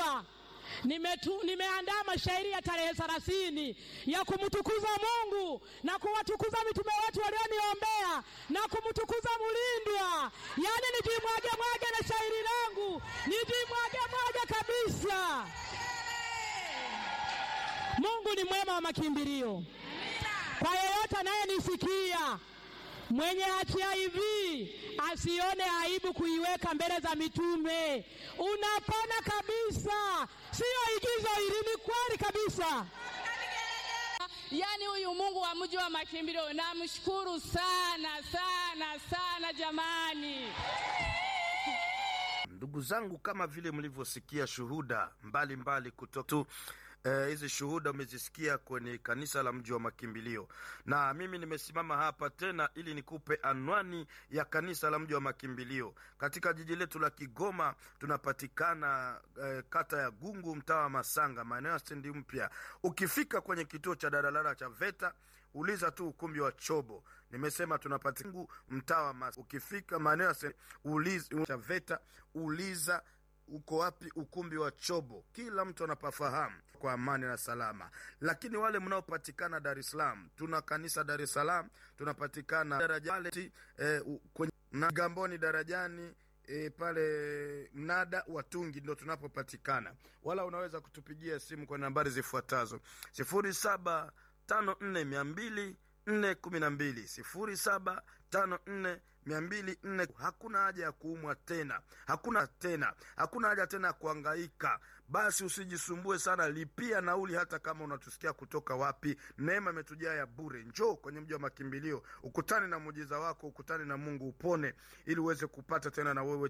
kabisa. Nimeandaa mashairi ya tarehe 30 ya kumtukuza Mungu na kuwatukuza mitume wetu walioniombea na kumtukuza Mulindwa. Yaani nijimwage na shairi langu, nijimwage kabisa. Mungu ni mwema wa makimbilio. Kwa yeyote anayenisikia mwenye HIV asione aibu kuiweka mbele za mitume. Unapona kabisa. Sio igizo, hili ni kweli kabisa. Yaani huyu Mungu wa mji wa makimbilio namshukuru sana jamani. Ndugu zangu, kama vile mlivyosikia shuhuda mbalimbali kutoka hizi shuhuda umezisikia kwenye kanisa la mji wa makimbilio, na mimi nimesimama hapa tena ili nikupe anwani ya kanisa la mji wa makimbilio. Katika jiji letu la Kigoma tunapatikana kata ya Gungu, mtaa wa Masanga, maeneo ya stendi mpya. Ukifika kwenye kituo cha daladala cha VETA, uliza tu ukumbi wa Chobo. Nimesema tunapatikana mtaa wa Masanga. Ukifika maeneo ya uliza cha VETA, uliza uko wapi ukumbi wa Chobo. Kila mtu anapafahamu kwa amani na salama. Lakini wale mnaopatikana Dar es Salaam, tuna kanisa Dar es Salaam, tunapatikana darajani kwenye Gamboni darajani pale mnada Watungi ndio tunapopatikana. Wala unaweza kutupigia simu kwa nambari zifuatazo: 0754 200 412, 0754 Hakuna haja ya kuumwa tena, hakuna haja tena ya kuhangaika. Basi usijisumbue sana, lipia nauli hata kama unatusikia kutoka wapi. Neema imetujaa ya bure. Njoo kwenye mji wa makimbilio, ukutane na muujiza wako, ukutane na Mungu, upone ili uweze kupata tena na wewe